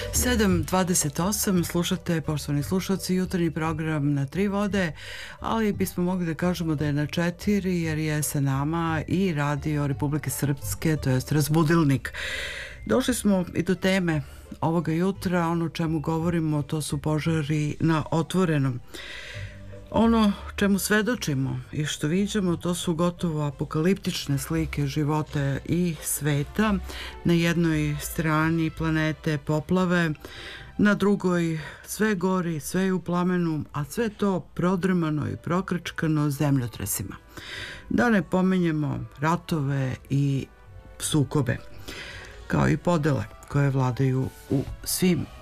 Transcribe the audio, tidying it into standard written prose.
7:28, slušate, poštovani slušalci, jutarnji program na tri vode, ali bismo mogli da kažemo da je na četiri, jer je sa nama i radio Republike Srpske, to jest Razbudilnik. Došli smo i do teme ovoga jutra, ono o čemu govorimo, to su požari na otvorenom. Ono čemu svedočimo i što viđamo, to su gotovo apokaliptične slike života i sveta. Na jednoj strani planete poplave, na drugoj sve gori, sve je u plamenu, a sve to prodrmano i prokrčkano zemljotresima. Da ne pomenjemo ratove i sukobe, kao i podele koje vladaju u svim